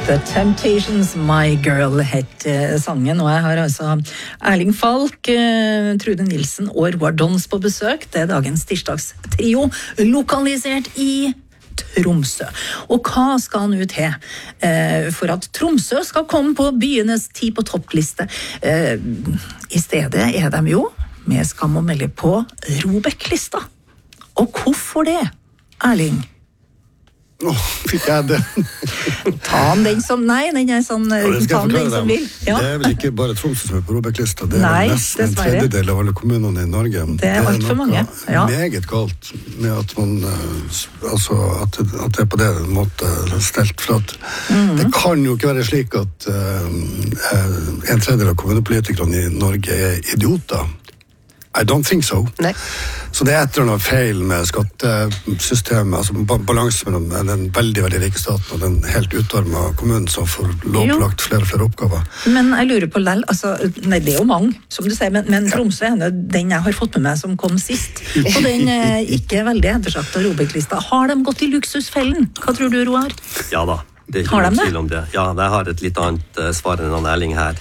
The Temptations, My Girl het sangen, og jeg har altså Erling Falk, Trude Nilsen og Roar Dons på besøk. Det dagens tirsdagstrio, lokalisert i Tromsø. Og hva skal nå til for at Tromsø skal komme på byenes 10 på toppliste? I stedet de jo, med skam å melde, på ROBEK-lista. Og hvorfor det, Erling? Fikk jeg det? Ta den som, nei, den sånn, ta den som vil. Ja. Det vel ikke bare Tromsø som på ROBEK-lista, det nesten en tredjedel av alle kommunene i Norge. Det alt for mange, ja. Meget galt med at man, altså, at det på det måte stelt, for at det kan jo ikke være slik at en tredjedel av kommunepolitikerne i Norge idioter. I don't think so. Nei. Så det et eller annet feil med skattesystemet, altså balanse mellom den veldig, veldig rike staten og den helt utarmet kommunen som får lovlagt flere og flere oppgaver. Men jeg lurer på lell, altså, nei, det jo mange, som du sier, men Tromsø den jeg har fått med meg som kom sist, og den ikke veldig ettersagt av ROBEK-lista. Har de gått i luksusfellen? Hva tror du, Roar? Ja da. Det ikke noen tvil om det. Ja, jeg har et litt annet svar enn han Erling her.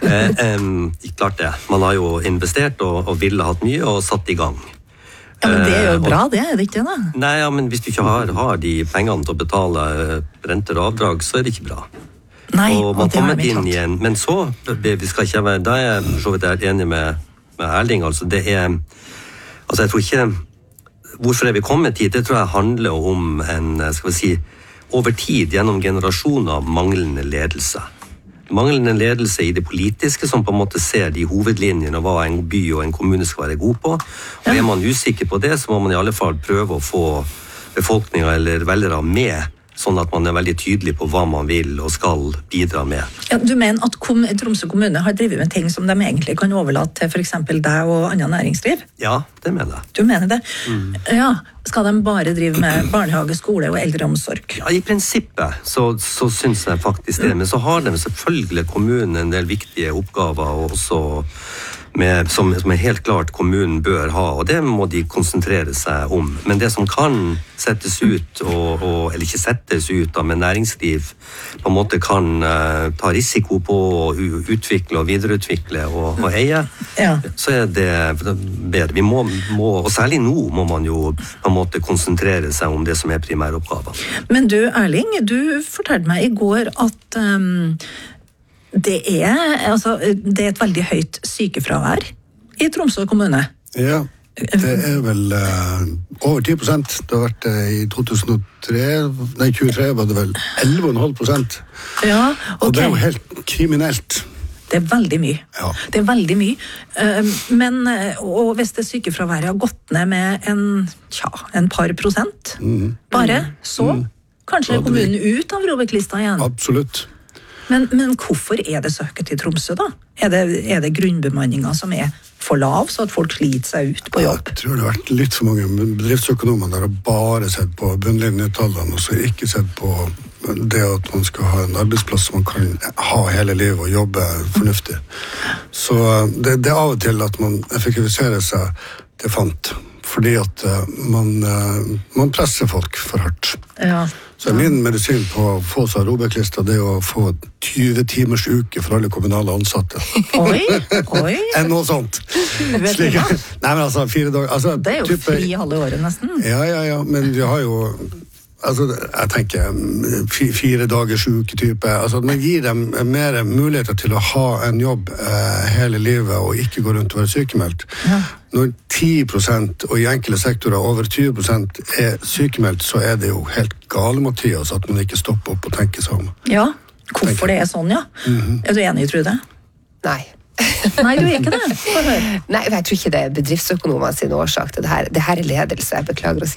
Klart det. Man har jo investert og ville hatt mye og satt i gang. Ja, men det jo bra, det det ikke da? Nei, ja, men hvis du ikke har de pengene til å betale renter og avdrag, så det ikke bra. Nei, og man kommer inn igjen. Men så, vi skal ikke være, da jeg så vidt enig med Erling, altså det altså jeg tror ikke, hvorfor vi kommet hit, det tror jeg handler om en, skal vi si, over tid, gjennom generasjoner av manglende ledelse. Manglende ledelse i det politiske, som på en måte ser de hovedlinjene og hva en by og en kommune skal være god på. Og man usikker på det, så må man i alle fall prøve å få befolkningen eller velgere med, sånn at man veldig tydelig på hva man vil og skal bidra med. Ja, du mener at Tromsø kommune har drivet med ting som de egentlig kan overlate til for eksempel deg og annet næringsliv? Ja, det mener jeg. Du mener det? Ja, skal de bare drive med barnehage, skole og eldreomsorg? Ja, i prinsippet så synes jeg faktisk det, men så har de selvfølgelig kommunen en del viktige oppgaver og også som helt klart kommunen bør ha, og det må de konsentrere seg om. Men det som kan settes ut, eller ikke settes ut, men næringsliv på en måte kan ta risiko på å utvikle og videreutvikle og eie, så det bedre. Vi må, og særlig nå må man jo på en måte konsentrere seg om det som primæroppgaver. Men du, Erling, du fortalte meg i går at det et veldig høyt sykefravær i Tromsø kommune. Ja, det vel over 10%. Det har vært i 2023 var det vel 11,5%. Ja, ok. Og det jo helt kriminelt. Det veldig mye. Ja. Det veldig mye. Men, og hvis det sykefraværet har gått ned med en par prosent, bare, så kanskje kommunen ut av ROBEK-lista igjen? Absolutt. Men hvorfor det så høyt i Tromsø da? Det grunnbemanningen som for lav, så at folk sliter seg ut på jobb? Jeg tror det har vært litt for mange bedriftsøkonomer der har bare sett på bunnlinjetallene, og så ikke sett på det at man skal ha en arbeidsplass som man kan ha hele livet og jobbe fornuftig. Så det av og til at man effektiviserer seg til fant, fordi at man presser folk for hardt. Ja. Så min medisin på å få seg ROBEK-lista, det å få 20 timers uke for alle kommunale ansatte. Oi. Noe sånt. Slik, nei, men altså, 4 dager... Altså, det jo fri halve året nesten. Ja, men vi har jo... Altså, jeg tenker 4 dagers uketype. Altså, man gir dem mer muligheter til å ha en jobb hele livet og ikke gå rundt og være sykemeldt. Ja. Når 10% og i enkelte sektorer over 20% sykemeldt, så det jo helt gale, Mathias, at man ikke stopper opp og tenker seg om. Ja, hvorfor det sånn, ja? Er du enig, Trude? Nei. Nei, du ikke det? Nei, jeg tror ikke det bedriftsøkonomene sin årsak til det her. Det her ledelse, jeg beklager å si.